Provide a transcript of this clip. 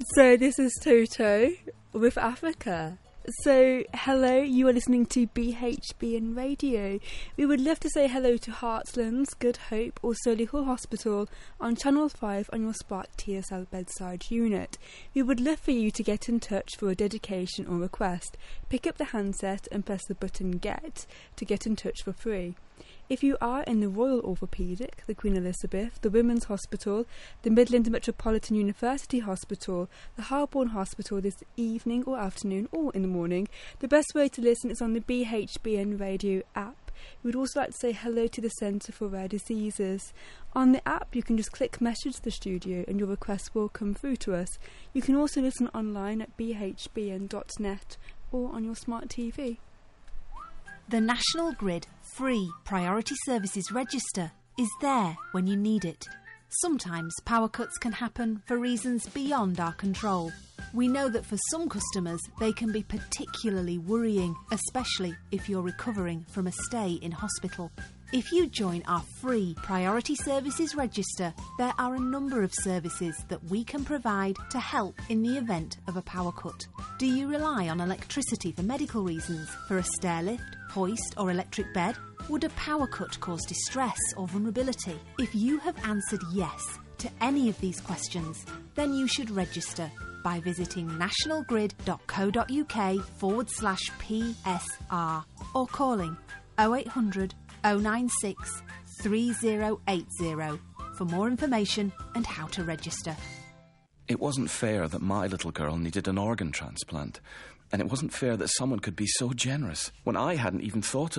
So this is Toto with Africa. So hello, you are listening to BHBN Radio. We would love to say hello to Heartlands, Good Hope or Solihull Hospital on Channel 5 on your Spark TSL bedside unit. We would love for you to get in touch for a dedication or request. Pick up the handset and press the button Get to get in touch for free. If you are in the Royal Orthopaedic, the Queen Elizabeth, the Women's Hospital, the Midlands Metropolitan University Hospital, the Harborne Hospital this evening or afternoon or in the morning, the best way to listen is on the BHBN Radio app. We would also like to say hello to the Centre for Rare Diseases. On the app, you can just click message the studio and your request will come through to us. You can also listen online at bhbn.net or on your smart TV. The National Grid free Priority Services Register is there when you need it. Sometimes power cuts can happen for reasons beyond our control. We know that for some customers they can be particularly worrying, especially if you're recovering from a stay in hospital. If you join our free Priority Services Register, there are a number of services that we can provide to help in the event of a power cut. Do you rely on electricity for medical reasons, for a stair lift, hoist or electric bed? Would a power cut cause distress or vulnerability? If you have answered yes to any of these questions, then you should register by visiting nationalgrid.co.uk/PSR or calling 0800 096 3080 for more information and how to register. It wasn't fair that my little girl needed an organ transplant, and it wasn't fair that someone could be so generous when I hadn't even thought of